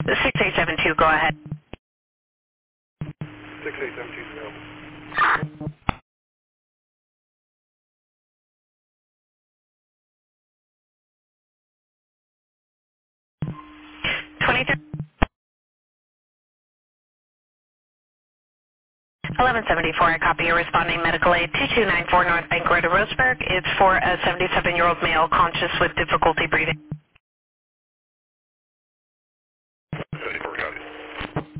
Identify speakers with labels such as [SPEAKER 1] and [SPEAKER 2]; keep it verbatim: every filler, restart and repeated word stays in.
[SPEAKER 1] six eight seven two, go ahead.
[SPEAKER 2] six eight seven two, available.
[SPEAKER 1] twenty-three eleven seventy-four, I copy your responding medical aid two two nine four North Bank Road, Roseburg. It's for a seventy-seven-year-old male conscious with difficulty breathing.